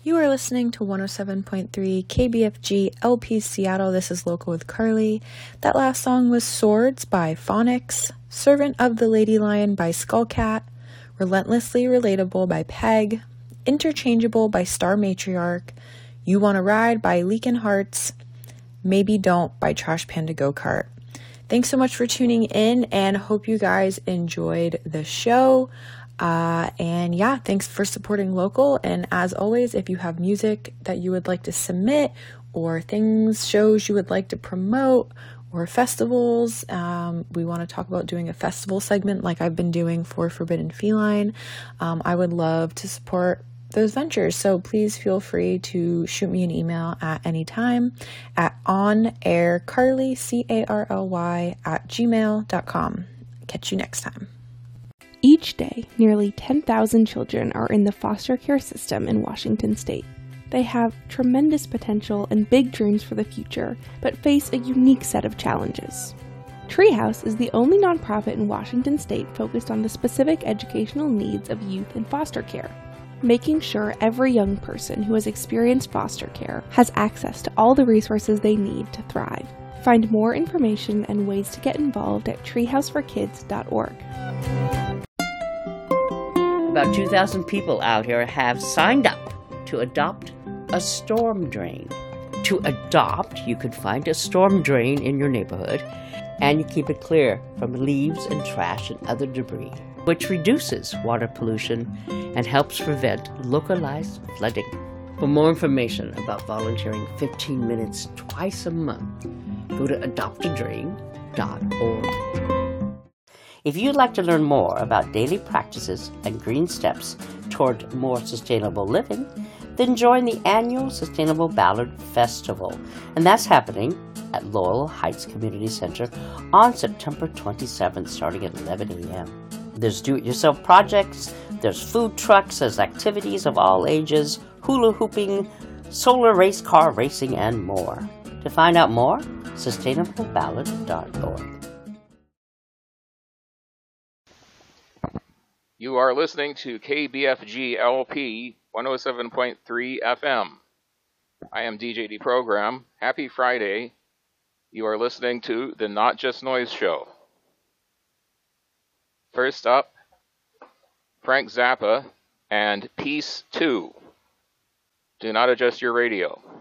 You are listening to 107.3 KBFG LP Seattle. This is Local with Carly. That last song was Swords by Phonics, Servant of the Lady Lion by Skullcat, Relentlessly Relatable by Peg, Interchangeable by Star Matriarch, You Wanna Ride by Leakin' Hearts, Maybe Don't by Trash Panda Go-Kart. Thanks so much for tuning in, and hope you guys enjoyed the show. And yeah, thanks for supporting local. And as always, if you have music that you would like to submit or shows you would like to promote or festivals, we want to talk about doing a festival segment like I've been doing for Forbidden Feline. I would love to support those ventures. So please feel free to shoot me an email at any time at onaircarly, CARLY @gmail.com. Catch you next time. Each day, nearly 10,000 children are in the foster care system in Washington state. They have tremendous potential and big dreams for the future, but face a unique set of challenges. Treehouse is the only nonprofit in Washington state focused on the specific educational needs of youth in foster care, making sure every young person who has experienced foster care has access to all the resources they need to thrive. Find more information and ways to get involved at treehouseforkids.org. About 2,000 people out here have signed up to adopt a storm drain. To adopt, you could find a storm drain in your neighborhood, and you keep it clear from leaves and trash and other debris, which reduces water pollution and helps prevent localized flooding. For more information about volunteering 15 minutes twice a month, go to adoptadrain.org. If you'd like to learn more about daily practices and green steps toward more sustainable living, then join the annual Sustainable Ballard Festival, and that's happening at Laurel Heights Community Center on September 27th, starting at 11 a.m. There's do-it-yourself projects, there's food trucks, there's activities of all ages, hula hooping, solar race car racing, and more. To find out more, sustainableballard.org. You are listening to KBFG LP 107.3 FM. I am DJD Program. Happy Friday. You are listening to the Not Just Noise Show. First up, Frank Zappa and Peace 2. Do not adjust your radio.